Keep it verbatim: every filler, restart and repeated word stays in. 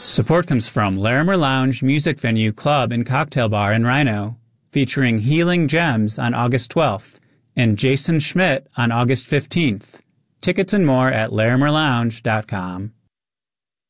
Support comes from Larimer Lounge Music Venue Club and Cocktail Bar in Rhino, featuring Healing Gems on August twelfth and Jason Schmidt on August fifteenth. Tickets and more at larimer lounge dot com.